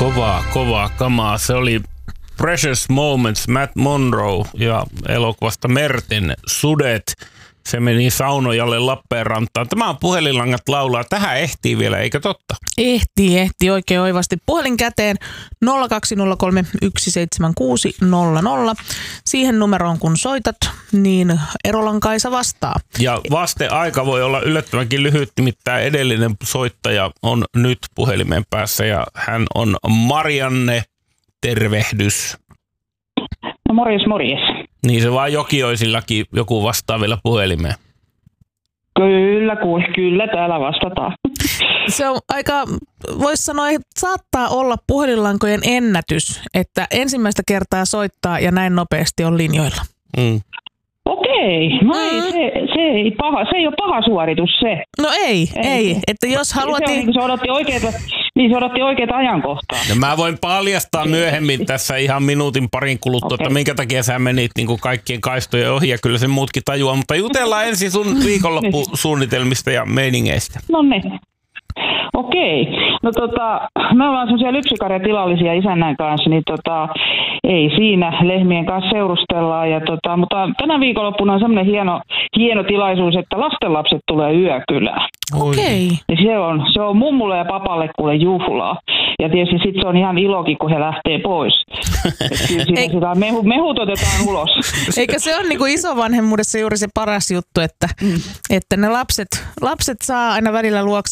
Kovaa kamaa. Se oli Precious Moments, Matt Monroe ja elokuvasta Merten sudet. Se meni Saunojalle Lappeenrantaan. Tämä on Puhelinlangat laulaa. Tähän ehtii vielä, eikö totta? Ehtii oikein oivasti. Puhelin käteen 0203 17600. Siihen numeroon kun soitat, niin Erolan Kaisa vastaa. Ja vasteaika voi olla yllättävänkin lyhyt, nimittäin edellinen soittaja on nyt puhelimen päässä ja hän on Marianne. Tervehdys. No morjes. Niin se vaan Jokioisillakin joku vastaa vielä puhelimeen. Kyllä täällä vastataan. Se on aika, voisi sanoa, että saattaa olla puhelinlankojen ennätys, että ensimmäistä kertaa soittaa ja näin nopeasti on linjoilla. Okei, no ei, se ei ole paha suoritus se. No ei. Että jos haluat... Se odotti oikeita ajankohtaa. No mä voin paljastaa myöhemmin tässä ihan minuutin parin kuluttua, että minkä takia sä menit niin kuin kaikkien kaistojen ohi ja kyllä sen muutkin tajuaa, mutta jutellaan ensin sun viikonloppusuunnitelmista ja meiningeistä. No niin. Okei. No me ollaan semmoisia lypsykarjatilallisia isännän kanssa, niin ei siinä lehmien kanssa seurustellaan. Ja mutta tänä viikonloppuna on semmoinen hieno tilaisuus, että lastenlapset tulee yökylään. Okei. Ja se on mummulle ja papalle kuule juhlaa. Ja tietysti sitten se on ihan ilokin, kun he lähtee pois. Sitä mehut otetaan ulos. Eikä se ole niinku isovanhemmuudessa juuri se paras juttu, että ne lapset saa aina välillä luokse